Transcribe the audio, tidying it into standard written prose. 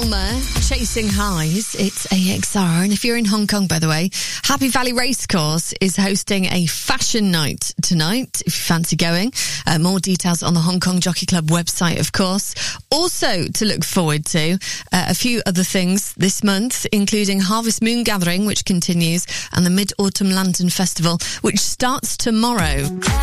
Kilmer, Chasing Highs. It's AXR. And if you're in Hong Kong, by the way, Happy Valley Racecourse is hosting a fashion night tonight, if you fancy going. More details on the Hong Kong Jockey Club website, of course. Also to look forward to, a few other things this month, including Harvest Moon Gathering, which continues, and the Mid-Autumn Lantern Festival, which starts tomorrow.